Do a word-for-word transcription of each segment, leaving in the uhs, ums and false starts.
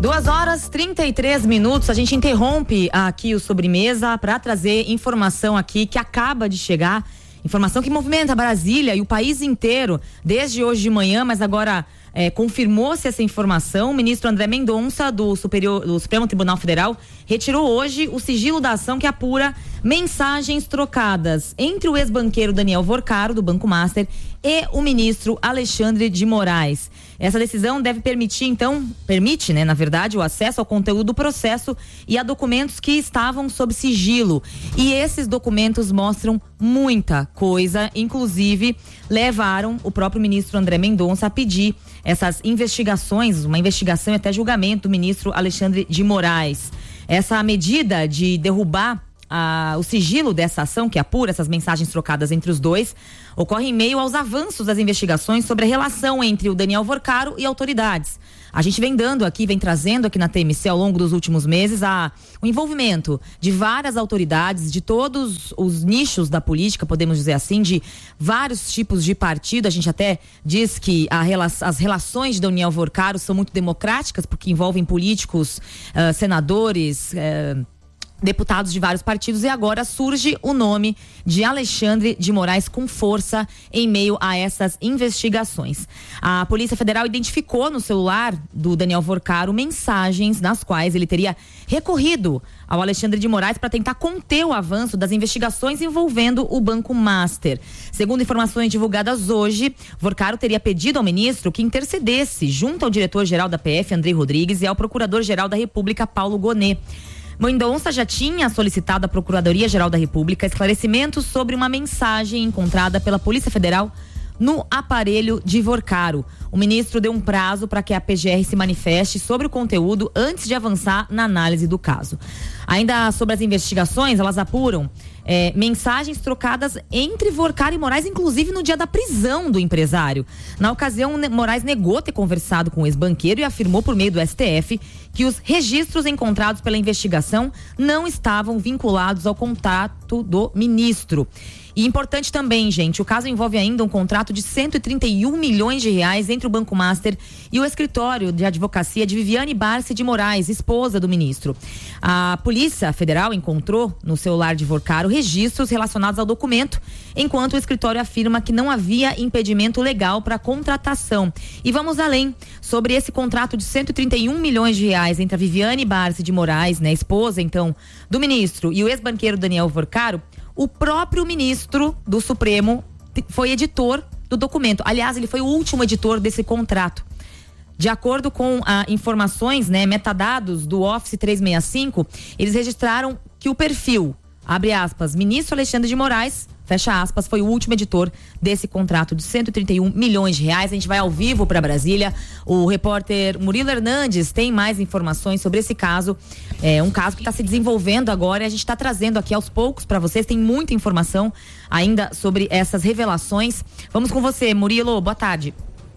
Duas horas, trinta e três minutos, a gente interrompe aqui o Sobremesa para trazer informação aqui que acaba de chegar, informação que movimenta Brasília e o país inteiro desde hoje de manhã, mas agora é, confirmou-se essa informação. O ministro André Mendonça do, Superior, do Supremo Tribunal Federal retirou hoje o sigilo da ação que apura mensagens trocadas entre o ex-banqueiro Daniel Vorcaro, do Banco Master, e o ministro Alexandre de Moraes. Essa decisão deve permitir, então, permite, né, na verdade, o acesso ao conteúdo do processo e a documentos que estavam sob sigilo. E esses documentos mostram muita coisa, inclusive levaram o próprio ministro André Mendonça a pedir essas investigações, uma investigação e até julgamento do ministro Alexandre de Moraes. Essa medida de derrubar Ah, o sigilo dessa ação que apura essas mensagens trocadas entre os dois ocorre em meio aos avanços das investigações sobre a relação entre o Daniel Vorcaro e autoridades. A gente vem dando aqui, vem trazendo aqui na T M C ao longo dos últimos meses a, o envolvimento de várias autoridades, de todos os nichos da política, podemos dizer assim, de vários tipos de partido. A gente até diz que a, as relações de Daniel Vorcaro são muito democráticas, porque envolvem políticos, uh, senadores, uh, deputados de vários partidos, e agora surge o nome de Alexandre de Moraes com força em meio a essas investigações. A Polícia Federal identificou no celular do Daniel Vorcaro mensagens nas quais ele teria recorrido ao Alexandre de Moraes para tentar conter o avanço das investigações envolvendo o Banco Master. Segundo informações divulgadas hoje, Vorcaro teria pedido ao ministro que intercedesse junto ao diretor-geral da P F, Andrei Rodrigues, e ao procurador-geral da República, Paulo Gonet. Mendonça já tinha solicitado à Procuradoria-Geral da República esclarecimentos sobre uma mensagem encontrada pela Polícia Federal no aparelho de Vorcaro. O ministro deu um prazo para que a P G R se manifeste sobre o conteúdo antes de avançar na análise do caso. Ainda sobre as investigações, elas apuram é, mensagens trocadas entre Vorcaro e Moraes, inclusive no dia da prisão do empresário. Na ocasião, Moraes negou ter conversado com o ex-banqueiro e afirmou por meio do S T F que os registros encontrados pela investigação não estavam vinculados ao contrato do ministro. E importante também, gente, o caso envolve ainda um contrato de cento e trinta e um milhões de reais entre o Banco Master e o escritório de advocacia de Viviane Barce de Moraes, esposa do ministro. A Polícia Federal encontrou no celular de Vorcaro registros relacionados ao documento, enquanto o escritório afirma que não havia impedimento legal para a contratação. E vamos além, sobre esse contrato de cento e trinta e um milhões de reais entre a Viviane Barce de Moraes, né, esposa então do ministro, e o ex-banqueiro Daniel Vorcaro, o próprio ministro do Supremo foi editor do documento. Aliás, ele foi o último editor desse contrato. De acordo com ah, informações, né, metadados do Office trezentos e sessenta e cinco, eles registraram que o perfil, abre aspas, ministro Alexandre de Moraes, fecha aspas, foi o último editor desse contrato de cento e trinta e um milhões de reais. A gente vai ao vivo para Brasília. O repórter Murilo Hernandes tem mais informações sobre esse caso. É um caso que está se desenvolvendo agora e a gente está trazendo aqui aos poucos para vocês. Tem muita informação ainda sobre essas revelações. Vamos com você, Murilo. Boa tarde.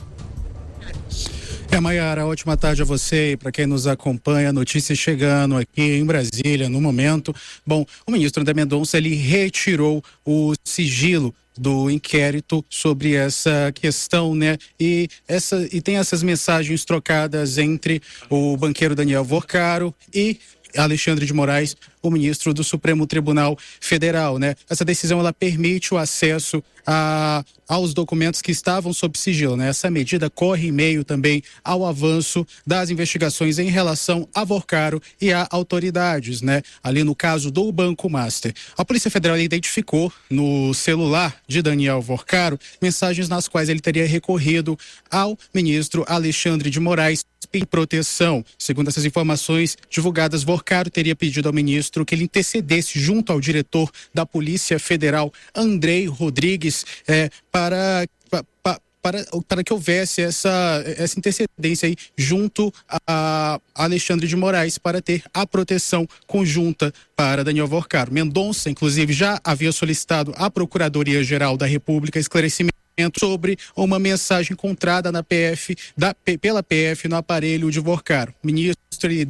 É, Maiara, ótima tarde a você e para quem nos acompanha, notícias chegando aqui em Brasília no momento. Bom, o ministro André Mendonça, ele retirou o sigilo do inquérito sobre essa questão, né? E, essa, e tem essas mensagens trocadas entre o banqueiro Daniel Vorcaro e Alexandre de Moraes, o ministro do Supremo Tribunal Federal, né? Essa decisão, ela permite o acesso a, aos documentos que estavam sob sigilo, né? Essa medida corre em meio também ao avanço das investigações em relação a Vorcaro e a autoridades, né? Ali no caso do Banco Master. A Polícia Federal identificou no celular de Daniel Vorcaro mensagens nas quais ele teria recorrido ao ministro Alexandre de Moraes em proteção. Segundo essas informações divulgadas, Vorcaro teria pedido ao ministro que ele intercedesse junto ao diretor da Polícia Federal, Andrei Rodrigues, eh, para, para, para, para que houvesse essa, essa intercedência aí junto a Alexandre de Moraes para ter a proteção conjunta para Daniel Vorcaro. Mendonça, inclusive, já havia solicitado à Procuradoria-Geral da República esclarecimento sobre uma mensagem encontrada na P F, da, pela P F no aparelho de Vorcaro. O ministro ele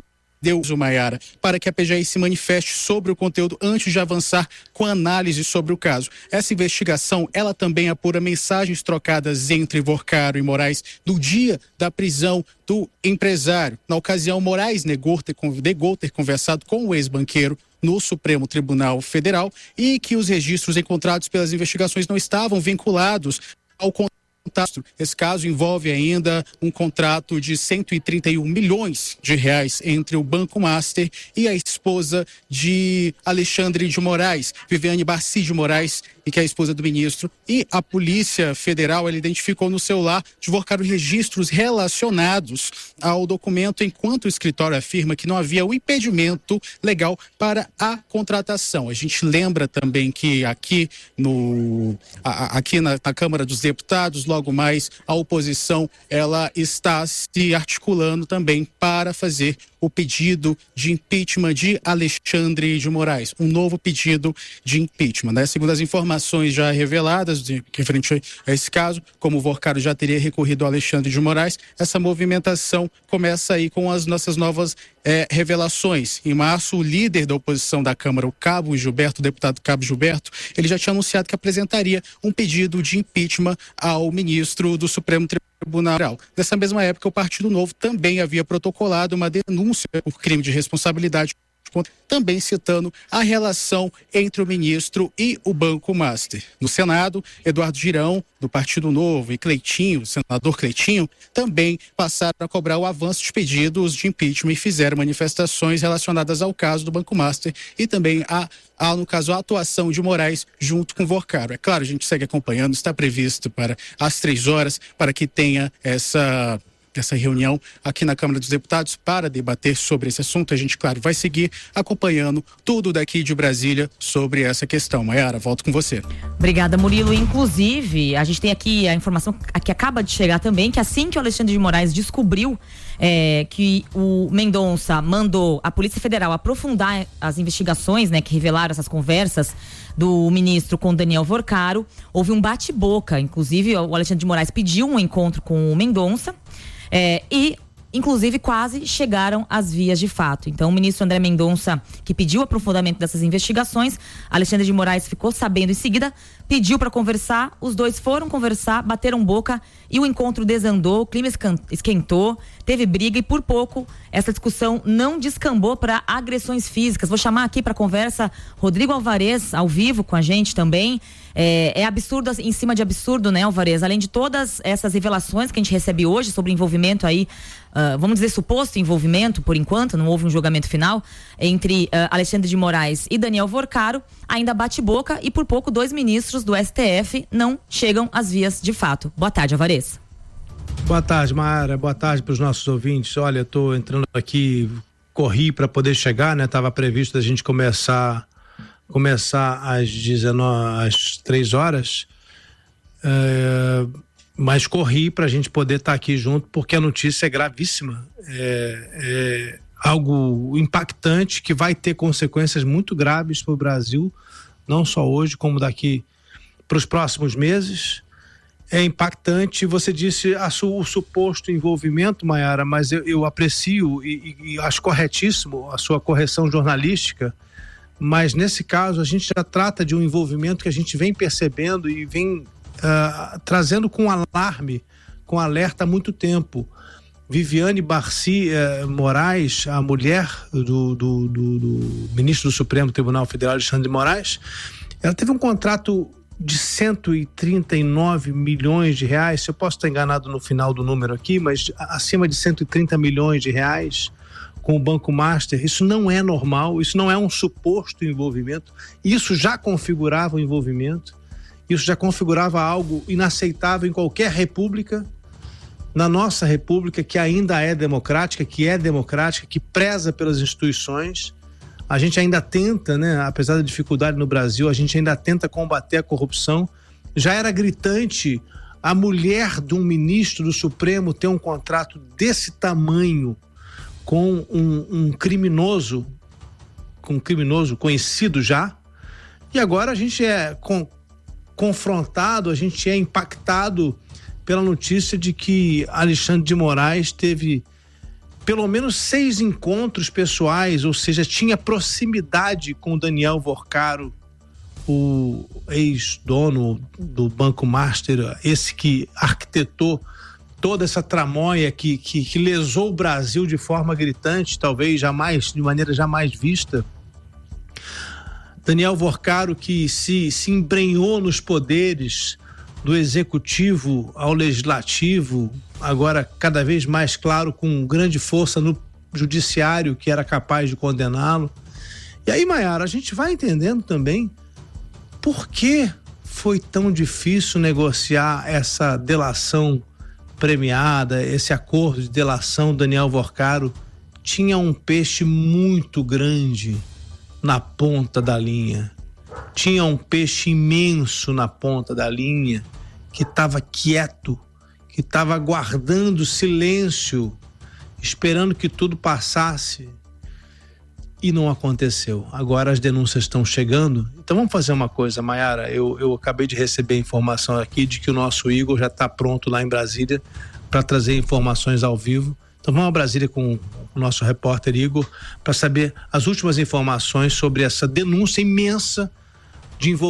deu o Maiara para que a P G R se manifeste sobre o conteúdo antes de avançar com a análise sobre o caso. Essa investigação, ela também apura mensagens trocadas entre Vorcaro e Moraes no dia da prisão do empresário. Na ocasião, Moraes negou ter, negou ter conversado com o ex-banqueiro no Supremo Tribunal Federal e que os registros encontrados pelas investigações não estavam vinculados ao contrato. Esse caso envolve ainda um contrato de cento e trinta e um milhões de reais entre o Banco Master e a esposa de Alexandre de Moraes, Viviane Barci de Moraes, e que é a esposa do ministro. E a Polícia Federal, ela identificou no celular de Vorcaro registros relacionados ao documento, enquanto o escritório afirma que não havia o impedimento legal para a contratação. A gente lembra também que aqui, no, a, aqui na, na Câmara dos Deputados, logo mais, a oposição ela está se articulando também para fazer o pedido de impeachment de Alexandre de Moraes, um novo pedido de impeachment, né? Segundo as informações já reveladas de, referente a esse caso, como o Vorcaro já teria recorrido ao Alexandre de Moraes, essa movimentação começa aí com as nossas novas eh, revelações. Em março, o líder da oposição da Câmara, o Cabo Gilberto, o deputado Cabo Gilberto, ele já tinha anunciado que apresentaria um pedido de impeachment ao ministro do Supremo Tribunal. Nessa mesma época, o Partido Novo também havia protocolado uma denúncia por crime de responsabilidade, também citando a relação entre o ministro e o Banco Master. No Senado, Eduardo Girão, do Partido Novo, e Cleitinho, o senador Cleitinho, também passaram a cobrar o avanço de pedidos de impeachment e fizeram manifestações relacionadas ao caso do Banco Master e também a, a no caso, a atuação de Moraes junto com Vorcaro. É claro, a gente segue acompanhando, está previsto para as três horas, para que tenha essa... essa reunião aqui na Câmara dos Deputados para debater sobre esse assunto. A gente, claro, vai seguir acompanhando tudo daqui de Brasília sobre essa questão. Maiara, volto com você. Obrigada, Murilo. Inclusive, a gente tem aqui a informação que acaba de chegar também, que assim que o Alexandre de Moraes descobriu é, que o Mendonça mandou a Polícia Federal aprofundar as investigações, né, que revelaram essas conversas do ministro com Daniel Vorcaro, houve um bate-boca. Inclusive, o Alexandre de Moraes pediu um encontro com o Mendonça. É, e, inclusive, quase chegaram às vias de fato. Então, o ministro André Mendonça, que pediu aprofundamento dessas investigações, Alexandre de Moraes ficou sabendo em seguida, pediu para conversar, os dois foram conversar, bateram boca e o encontro desandou, o clima esquentou, teve briga e, por pouco, essa discussão não descambou para agressões físicas. Vou chamar aqui para conversa Rodrigo Alvarez, ao vivo com a gente também. É, é absurdo em cima de absurdo, né, Alvarez? Além de todas essas revelações que a gente recebe hoje sobre envolvimento aí, uh, vamos dizer suposto envolvimento, por enquanto, não houve um julgamento final, entre uh, Alexandre de Moraes e Daniel Vorcaro, ainda bate boca e por pouco dois ministros do S T F não chegam às vias de fato. Boa tarde, Alvarez. Boa tarde, Mara. Boa tarde para os nossos ouvintes. Olha, eu tô entrando aqui, corri para poder chegar, né? Tava previsto a gente começar começar às dezenove, às três horas, é, mas corri para a gente poder estar tá aqui junto, porque a notícia é gravíssima, é, é algo impactante que vai ter consequências muito graves para o Brasil, não só hoje, como daqui para os próximos meses. É impactante. Você disse a su, o suposto envolvimento, Maiara, mas eu, eu aprecio e, e, e acho corretíssimo a sua correção jornalística. Mas nesse caso a gente já trata de um envolvimento que a gente vem percebendo e vem uh, trazendo com alarme, com alerta há muito tempo. Viviane Barci uh, Moraes, a mulher do, do, do, do ministro do Supremo Tribunal Federal, Alexandre de Moraes, ela teve um contrato de cento e trinta e nove milhões de reais, eu posso estar enganado no final do número aqui, mas acima de cento e trinta milhões de reais com o Banco Master. Isso não é normal, isso não é um suposto envolvimento, isso já configurava o envolvimento, isso já configurava algo inaceitável em qualquer república, na nossa república, que ainda é democrática, que é democrática, que preza pelas instituições. A gente ainda tenta, né, apesar da dificuldade no Brasil, a gente ainda tenta combater a corrupção. Já era gritante a mulher de um ministro do Supremo ter um contrato desse tamanho com um, um criminoso, com um criminoso conhecido já, e agora a gente é com, confrontado, a gente é impactado pela notícia de que Alexandre de Moraes teve pelo menos seis encontros pessoais, ou seja, tinha proximidade com o Daniel Vorcaro, o ex-dono do Banco Master, esse que arquitetou toda essa tramóia que, que, que lesou o Brasil de forma gritante, talvez jamais, de maneira jamais vista. Daniel Vorcaro, que se, se embrenhou nos poderes do executivo ao legislativo, agora cada vez mais claro, com grande força no judiciário que era capaz de condená-lo. E aí, Maiara, a gente vai entendendo também por que foi tão difícil negociar essa delação premiada, esse acordo de delação. Daniel Vorcaro tinha um peixe muito grande na ponta da linha. Tinha um peixe imenso na ponta da linha que estava quieto, que estava aguardando silêncio, esperando que tudo passasse. E não aconteceu. Agora as denúncias estão chegando. Então vamos fazer uma coisa, Maiara. Eu, eu acabei de receber informação aqui de que o nosso Igor já está pronto lá em Brasília para trazer informações ao vivo. Então vamos a Brasília com o nosso repórter Igor para saber as últimas informações sobre essa denúncia imensa de envolvimento